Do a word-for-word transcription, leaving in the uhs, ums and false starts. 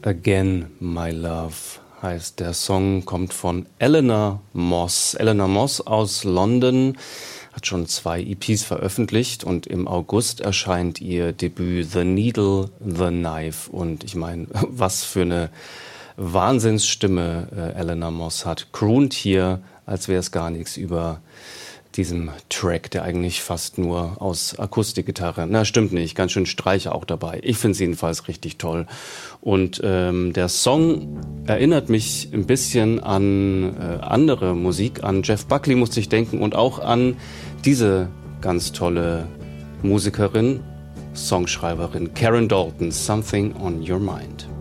Again, My Love heißt der Song, kommt von Eleanor Moss. Eleanor Moss aus London hat schon zwei E Ps veröffentlicht und im August erscheint ihr Debüt The Needle, The Knife. Und ich meine, was für eine Wahnsinnsstimme äh, Eleanor Moss hat. Croont hier, als wäre es gar nichts, über diesem Track, der eigentlich fast nur aus Akustikgitarre, na stimmt nicht, ganz schön Streicher auch dabei. Ich finde es jedenfalls richtig toll. Und ähm, der Song erinnert mich ein bisschen an äh, andere Musik, an Jeff Buckley musste ich denken und auch an diese ganz tolle Musikerin, Songschreiberin Karen Dalton, Something on Your Mind.